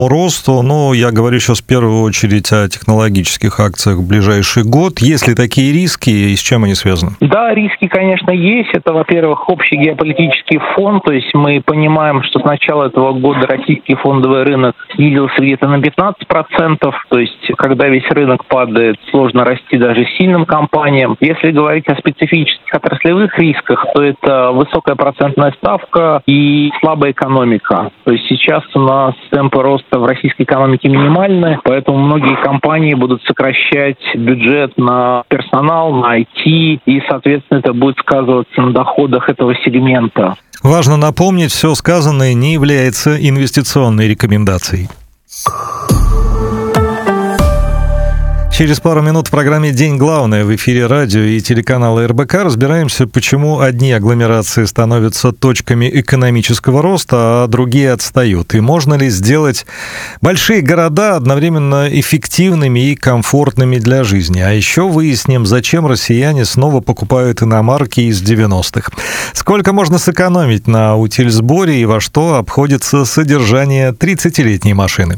росту, но я говорю сейчас в первую очередь о технологических акциях в ближайший год. Есть ли такие риски и с чем они связаны? Да, риски, конечно, есть. Это, во-первых, общий геополитический фон. То есть мы понимаем, что с начала этого года российский фондовый рынок снизился где-то на 15%. То есть, когда весь рынок падает, сложно расти даже сильным компаниям. Если говорить о специфических отраслевых рисках, то это высокая процентная ставка и слабая экономика. То есть сейчас у нас темпы роста в российской экономике минимальны, поэтому многие компании будут сокращать бюджет на персонал, на IT, и, соответственно, это будет сказываться на доходах этого сегмента. Важно напомнить, все сказанное не является инвестиционной рекомендацией. Через пару минут в программе «День главное» в эфире радио и телеканала РБК разбираемся, почему одни агломерации становятся точками экономического роста, а другие отстают. И можно ли сделать большие города одновременно эффективными и комфортными для жизни. А еще выясним, зачем россияне снова покупают иномарки из 90-х. Сколько можно сэкономить на утильсборе и во что обходится содержание 30-летней машины.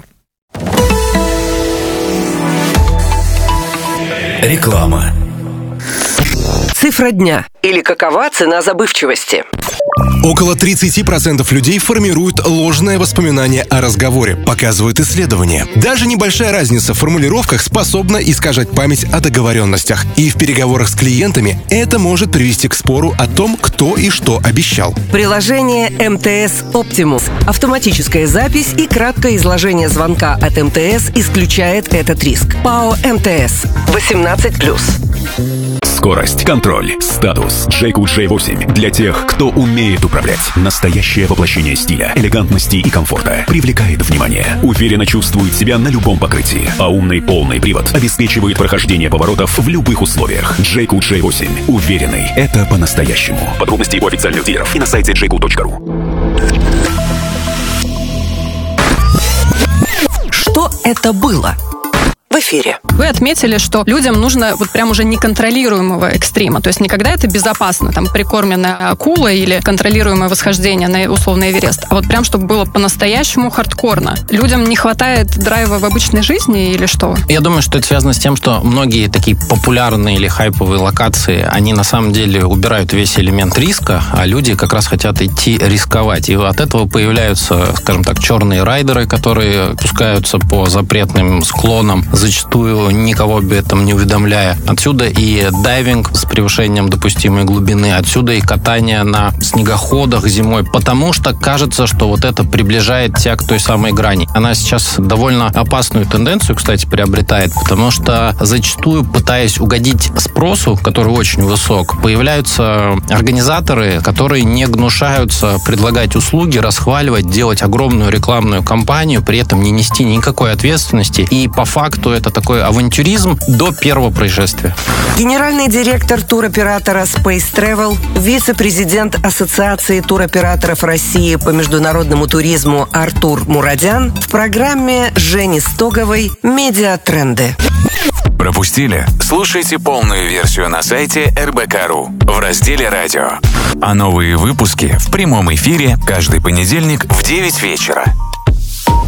Реклама. Цифра дня. Или какова цена забывчивости? Около 30% людей формируют ложное воспоминание о разговоре, показывают исследования. Даже небольшая разница в формулировках способна искажать память о договоренностях. И в переговорах с клиентами это может привести к спору о том, кто и что обещал. Приложение МТС Optimus. Автоматическая запись и краткое изложение звонка от МТС исключает этот риск. ПАО МТС. 18+. Скорость, контроль, статус. Джейку J8 для тех, кто умеет управлять. Настоящее воплощение стиля, элегантности и комфорта. Привлекает внимание. Уверенно чувствует себя на любом покрытии. А умный полный привод обеспечивает прохождение поворотов в любых условиях. Джейку J8. Уверенный. Это по-настоящему. Подробности у официальных дилеров и на сайте jayco.ru. Что это было? В эфире. Вы отметили, что людям нужно вот прям уже неконтролируемого экстрима. То есть не когда это безопасно, там, прикормленная акула или контролируемое восхождение на условный Эверест, а вот прям, чтобы было по-настоящему хардкорно. Людям не хватает драйва в обычной жизни или что? Я думаю, что это связано с тем, что многие такие популярные или хайповые локации, они на самом деле убирают весь элемент риска, а люди как раз хотят идти рисковать. И от этого появляются, скажем так, черные райдеры, которые пускаются по запретным склонам, зачастую никого об этом не уведомляя. Отсюда и дайвинг с превышением допустимой глубины, отсюда и катание на снегоходах зимой, потому что кажется, что вот это приближает тебя к той самой грани. Она сейчас довольно опасную тенденцию, кстати, приобретает, потому что зачастую, пытаясь угодить спросу, который очень высок, появляются организаторы, которые не гнушаются предлагать услуги, расхваливать, делать огромную рекламную кампанию, при этом не нести никакой ответственности. И по факту это такой авантюризм до первого происшествия. Генеральный директор туроператора Space Travel, вице-президент Ассоциации туроператоров России по международному туризму Артур Мурадян в программе Жени Стоговой «Медиатренды». Пропустили? Слушайте полную версию на сайте РБК.ру в разделе «Радио». А новые выпуски в прямом эфире каждый понедельник в 9 вечера.